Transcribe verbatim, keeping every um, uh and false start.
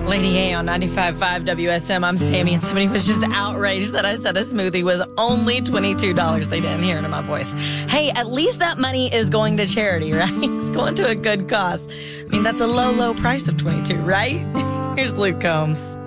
Lady A on ninety-five point five W S M. I'm Sammy, and somebody was just outraged that I said a smoothie was only twenty-two dollars. They didn't hear it in my voice. Hey, at least that money is going to charity, right? It's going to a good cause. I mean, that's a low, low price of twenty-two, right? Here's Luke Combs.